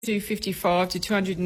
$255 to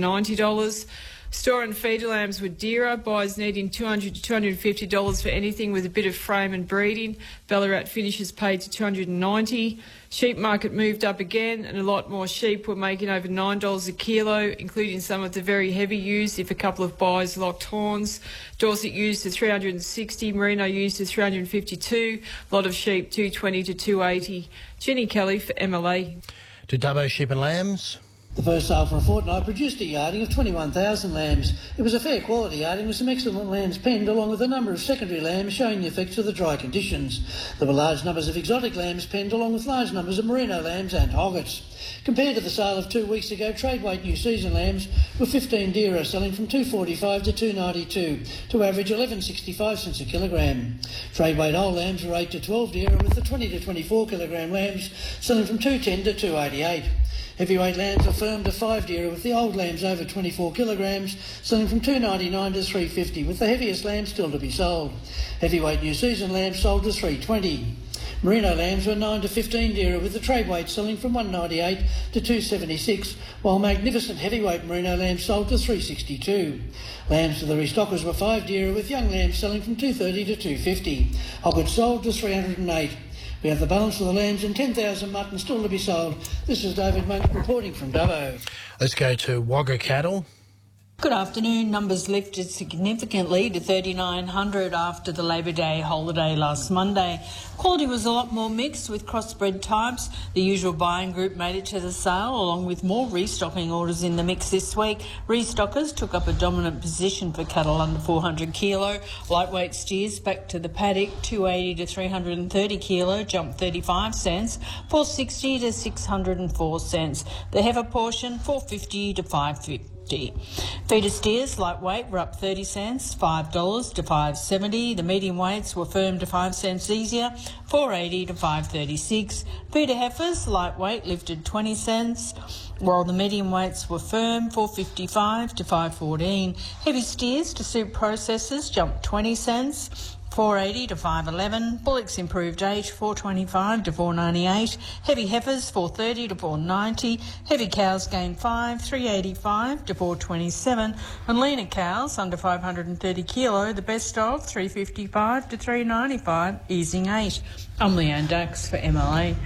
$290. Store and feeder lambs were dearer, buyers needing $200 to $250 for anything with a bit of frame and breeding. Ballarat finishers paid to $290. Sheep market moved up again, and a lot more sheep were making over $9 a kilo, including some of the very heavy ewes if a couple of buyers locked horns. Dorset ewes to $360, Merino ewes to $352, a lot of sheep $220 to $280. Jenny Kelly for MLA. To Dubbo Sheep and Lambs. The first sale for a fortnight produced a yarding of 21,000 lambs. It was a fair quality yarding with some excellent lambs penned, along with a number of secondary lambs showing the effects of the dry conditions. There were large numbers of exotic lambs penned, along with large numbers of merino lambs and hoggets. Compared to the sale of 2 weeks ago, trade weight new season lambs were 15 dearer, selling from $245 to $292 to average 11.65 cents a kilogram. Trade weight old lambs were 8 to 12 dearer, with the 20 to 24 kilogram lambs selling from $210 to $288. Heavyweight lambs are firm to 5 dearer, with the old lambs over 24 kilograms selling from $299 to $350, with the heaviest lambs still to be sold. Heavyweight new season lambs sold to $320. Merino lambs were 9 to 15 dearer, with the trade weight selling from $198 to $276, while magnificent heavyweight merino lambs sold to $362. Lambs to the restockers were 5 dearer, with young lambs selling from $230 to $250. Hoggets sold to $308. We have the balance of the lambs and 10,000 mutton still to be sold. This is David Monk reporting from Dubbo. Let's go to Wagga Cattle. Good afternoon. Numbers lifted significantly to 3,900 after the Labor Day holiday last Monday. Quality was a lot more mixed with crossbred types. The usual buying group made it to the sale, along with more restocking orders in the mix this week. Restockers took up a dominant position for cattle under 400 kilo. Lightweight steers back to the paddock, 280 to 330 kilo, jumped 35 cents, 460 to 604 cents. The heifer portion, 450 to 550. Feeder steers, lightweight, were up 30 cents, $5 to $5.70. The medium weights were firm to 5 cents easier, $4.80 to $5.36. Feeder heifers, lightweight, lifted 20 cents, while the medium weights were firm, $4.55 to $5.14. Heavy steers to suit processors jumped 20 cents, $4.80 to $5.11. Bullocks improved age, $4.25 to $4.98. Heavy heifers, $4.30 to $4.90. Heavy cows gained 5, $3.85 to $4.27. And leaner cows under 530 kilo, the best of, $3.55 to $3.95, easing 8. I'm Leanne Dux for MLA.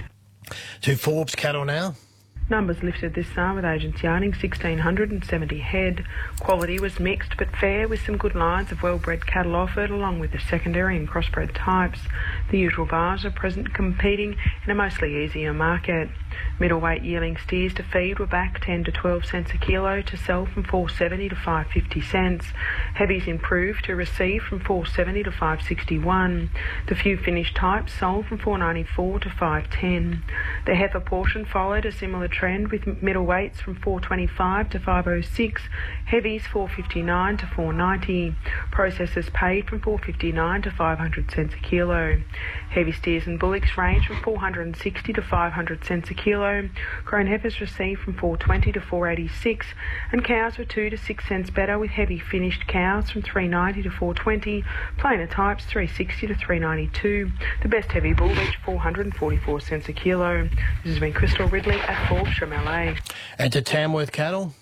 To Forbes Cattle now. Numbers lifted this sale with agents yarding 1,670 head. Quality was mixed but fair, with some good lines of well-bred cattle offered, along with the secondary and crossbred types. The usual buyers are present, competing in a mostly easier market. Middleweight yearling steers to feed were back 10 to 12 cents a kilo, to sell from $4.70 to $5.50 cents. Heavies improved to receive from $4.70 to $5.61. The few finished types sold from $4.94 to $5.10. The heifer portion followed a similar trend, with middleweights from $4.25 to $5.06, heavies $4.59 to $4.90. Processors paid from $4.59 to 500 cents a kilo. Heavy steers and bullocks range from 460 to 500 cents a kilo. Grown heifers received from $4.20 to $4.86, and cows were 2 to 6 cents better, with heavy finished cows from $3.90 to $4.20, plainer types $3.60 to $3.92. The best heavy bull reached 444 cents a kilo. This has been Crystal Ridley at Forbes from LA. And to Tamworth Cattle.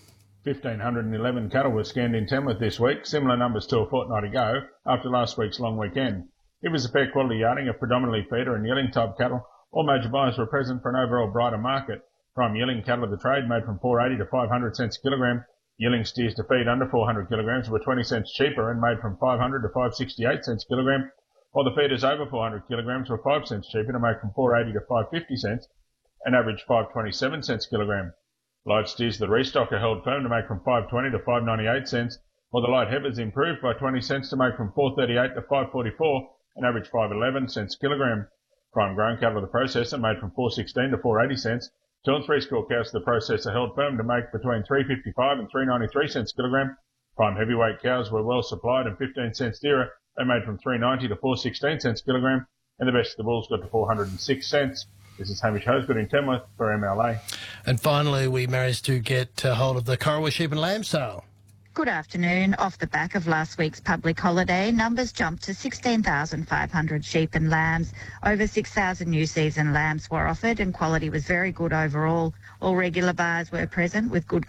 1,511 cattle were scanned in Tamworth this week, similar numbers to a fortnight ago after last week's long weekend. It was a fair quality yarding of predominantly feeder and yearling type cattle. All major buyers were present for an overall brighter market. Prime yearling cattle of the trade made from $4.80 to 500 cents a kilogram. Yearling steers to feed under 400 kilograms were 20 cents cheaper and made from 500 to 568 cents a kilogram, while the feeders over 400 kilograms were 5 cents cheaper to make from 4.80 to 5.50 cents and averaged 5.27 cents a kilogram. Light steers the restocker held firm to make from 5.20 to 5.98 cents, while the light heifers improved by 20 cents to make from 4.38 to 5.44 and averaged 5.11 cents a kilogram. Prime grown cattle of the processor made from 4.16 to 4.80 cents. 2 and 3 score cows of the processor held firm to make between 3.55 and 3.93 cents a kilogram. Prime heavyweight cows were well supplied and 15 cents dearer. They made from 3.90 to 4.16 cents a kilogram, and the best of the bulls got to 406 cents. This is Hamish Hosgood in Tamworth for MLA. And finally, we managed to get hold of the Corowa Sheep and Lamb sale. Good afternoon. Off the back of last week's public holiday, numbers jumped to 16,500 sheep and lambs. Over 6,000 new season lambs were offered and quality was very good overall. All regular bars were present with good